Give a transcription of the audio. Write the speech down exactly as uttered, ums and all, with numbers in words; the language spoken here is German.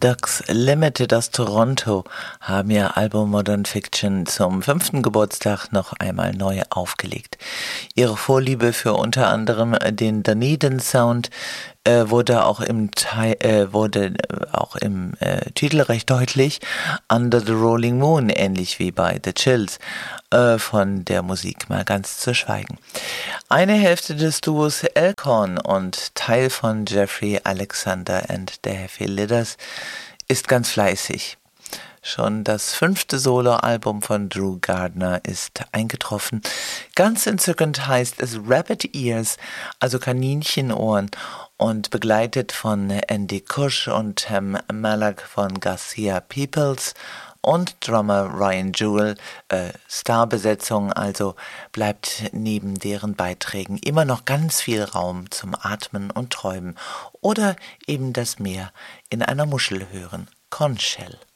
Ducks Limited aus Toronto haben ihr Album Modern Fiction zum fünften Geburtstag noch einmal neu aufgelegt. Ihre Vorliebe für unter anderem den Dunedin Sound äh, wurde auch im, Teil, äh, wurde auch im äh, Titel recht deutlich. Under the Rolling Moon, ähnlich wie bei The Chills, äh, von der Musik mal ganz zu schweigen. Eine Hälfte des Duos Elkhorn und Teil von Jeffrey Alexander and the Heavy Lidders ist ganz fleißig. Schon das fünfte Soloalbum von Drew Gardner ist eingetroffen. Ganz entzückend heißt es Rabbit Ears, also Kaninchenohren, und begleitet von Andy Kusch und Ham Malak von Garcia Peoples und Drummer Ryan Jewell. Äh, Starbesetzung, also bleibt neben deren Beiträgen immer noch ganz viel Raum zum Atmen und Träumen oder eben das Meer in einer Muschel hören. Conch Shell.